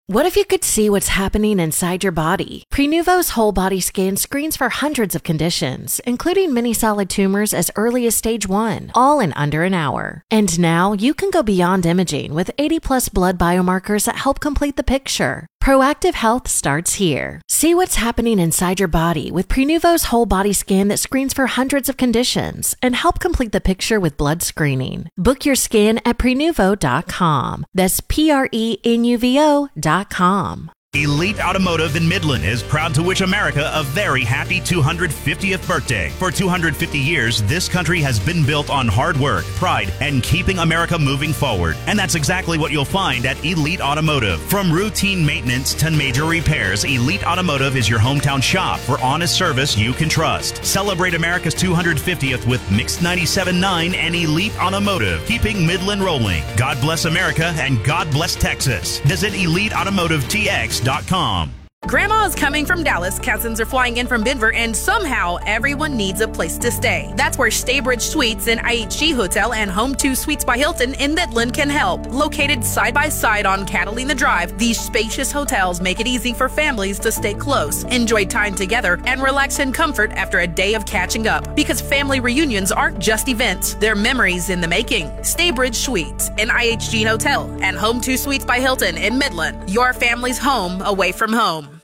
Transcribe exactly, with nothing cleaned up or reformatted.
What if you could see what's happening inside your body? Prenuvo's whole body scan screens for hundreds of conditions, including many solid tumors as early as stage one, all in under an hour. And now you can go beyond imaging with eighty plus blood biomarkers that help complete the picture. Proactive health starts here. See what's happening inside your body with Prenuvo's whole body scan that screens for hundreds of conditions and help complete the picture with blood screening. Book your scan at prenuvo dot com. That's P R E N U V O dot com. Elite Automotive in Midland is proud to wish America a very happy two hundred fiftieth birthday. For two hundred fifty years, this country has been built on hard work, pride, and keeping America moving forward. And that's exactly what you'll find at Elite Automotive. From routine maintenance to major repairs, Elite Automotive is your hometown shop for honest service you can trust. Celebrate America's two hundred fiftieth with Mix ninety-seven point nine and Elite Automotive, keeping Midland rolling. God bless America and God bless Texas. Visit elite automotive t x dot com. Grandma is coming from Dallas, cousins are flying in from Denver, and somehow everyone needs a place to stay. That's where Staybridge Suites and I H G Hotel and Home two Suites by Hilton in Midland can help. Located side by side on Catalina Drive, these spacious hotels make it easy for families to stay close, enjoy time together, and relax in comfort after a day of catching up. Because family reunions aren't just events, they're memories in the making. Staybridge Suites and I H G Hotel and Home two Suites by Hilton in Midland, your family's home away from home.